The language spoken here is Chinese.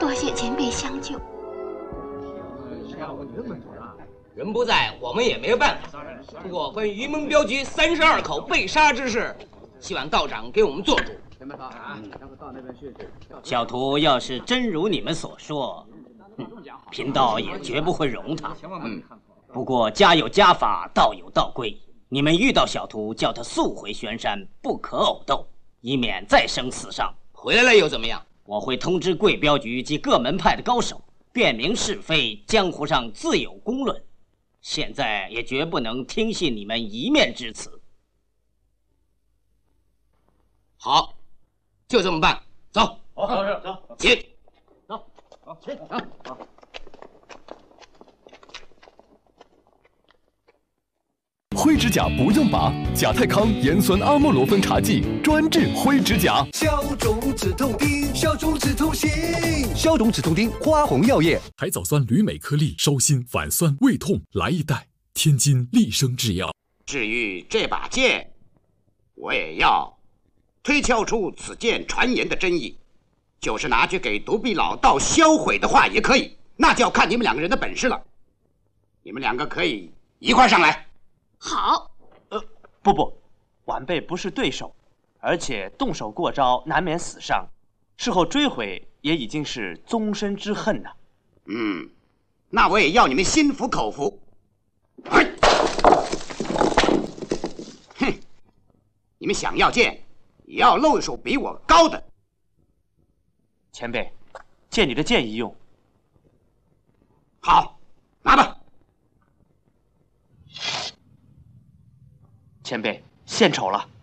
多谢前辈相救。 人不在，我们也没有办法。不过关于云门镖局32口被杀之事，希望道长给我们做主。 小徒要是真如你们所说，贫道也绝不会容他。不过家有家法，道有道规。你们遇到小徒，叫他速回玄山，不可偶斗，以免再生死伤。 回来了又怎么样？ 我会通知贵镖局及各门派的高手，辨明是非。江湖上自有公论，现在也绝不能听信你们一面之词。 好，就这么办。走，走，起， 走，起，走。 灰指甲不用拔，甲泰康盐酸阿莫罗芬茶剂专治灰指甲。 消肿止痛丁，消肿止痛行，消肿止痛丁，花红药业。 海藻酸铝镁颗粒，烧心反酸胃痛，来一袋。天津立生制药。 至于这把剑，我也要推敲出此剑传言的真意，就是拿去给独臂老道销毁的话也可以，那就要看你们两个人的本事了。你们两个可以一块上来。 好。 不，晚辈不是对手，而且动手过招难免死伤，事后追悔也已经是终身之恨呐。 那我也要你们心服口服。哼，你们想要剑，也要露一手比我高的。 前辈，借你的剑一用。 好，拿吧。 前辈，献丑了。